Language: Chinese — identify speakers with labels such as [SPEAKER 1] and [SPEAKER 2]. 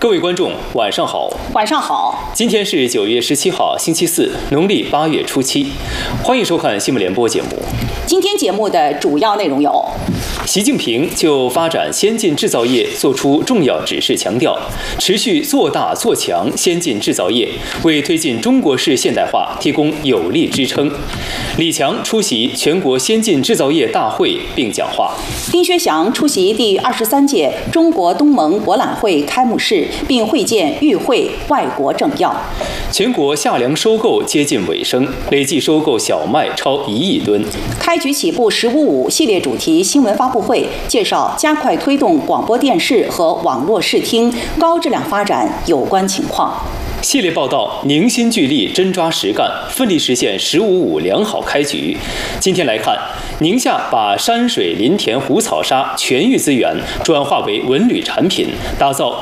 [SPEAKER 1] 各位观众，晚上好。
[SPEAKER 2] 晚上好。
[SPEAKER 1] 今天是9月17号，星期四，农历8月初7。欢迎收看新闻联播节目。
[SPEAKER 2] 今天节目的主要内容有：
[SPEAKER 1] 习近平就发展先进制造业作出重要指示，强调持续做大做强先进制造业，为推进中国式现代化提供有力支撑。李强出席全国先进制造业大会并讲话。
[SPEAKER 2] 丁薛祥出席第23届中国东盟博览会开幕式，并会见与会外国政要。
[SPEAKER 1] 全国夏粮收购接近尾声，累计收购小麦超1亿吨。
[SPEAKER 2] 开局起步“15.5”系列主题新闻发布会，介绍加快推动广播电视和网络视听高质量发展有关情况。
[SPEAKER 1] 系列报道凝心聚力，真抓实干，奋力实现“15.5”良好开局。今天来看，宁夏把山水林田湖草沙全域资源转化为文旅产品，打造